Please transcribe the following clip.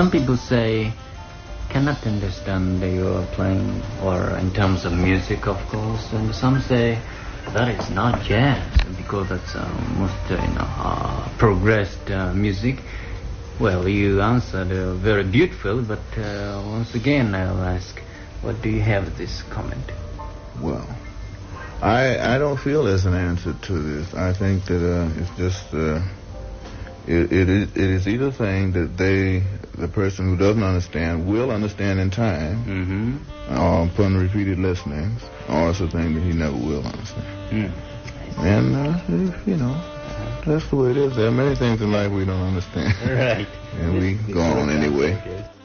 some people say cannot understand you're playing, or in terms of music, of course, and some say that is not jazz because that's most progressed music. Well, you answered very beautiful, but once again I'll ask, what do you have this comment? Well, I don't feel there's an answer to this. I think that it's just it is either thing that the person who doesn't understand will understand in time, upon repeated listenings, or it's a thing that he never will understand. And that's the way it is. There are many things in life we don't understand. Right. And we go on anyway.